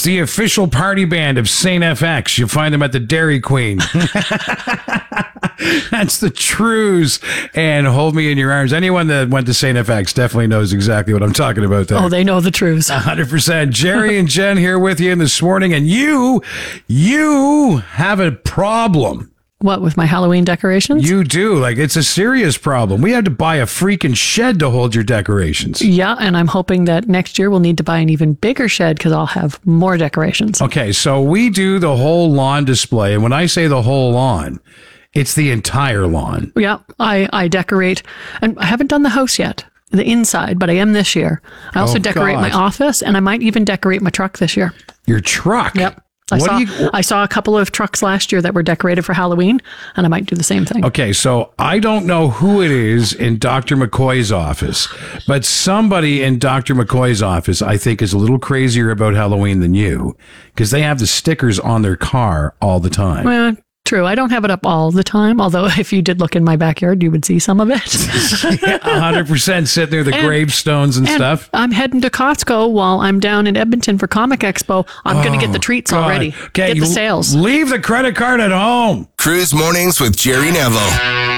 It's the official party band of Saint FX. You'll find them at the Dairy Queen. That's the Trues and Hold Me in Your Arms. Anyone that went to Saint FX definitely knows exactly what I'm talking about there. Oh, they know the Trues. 100%. Jerry and Jen here with you this morning, and you have a problem. What, with my Halloween decorations? You do. Like, it's a serious problem. We had to buy a freaking shed to hold your decorations. Yeah, and I'm hoping that next year we'll need to buy an even bigger shed because I'll have more decorations. Okay, so we do the whole lawn display, and when I say the whole lawn, it's the entire lawn. Yeah, I decorate, and I haven't done the house yet, the inside, but I am this year. I also decorate my office, and I might even decorate my truck this year. Your truck? Yep. I saw a couple of trucks last year that were decorated for Halloween, and I might do the same thing. Okay, so I don't know who it is in Dr. McCoy's office, but somebody in Dr. McCoy's office, I think, is a little crazier about Halloween than you, because they have the stickers on their car all the time. Well, true. I don't have it up all the time, although if you did look in my backyard, you would see some of it. 100% sitting there, the gravestones and stuff. I'm heading to Costco while I'm down in Edmonton for Comic Expo. I'm going to get the treats already. Okay, get the sales. Leave the credit card at home. Cruise Mornings with Jerry Neville.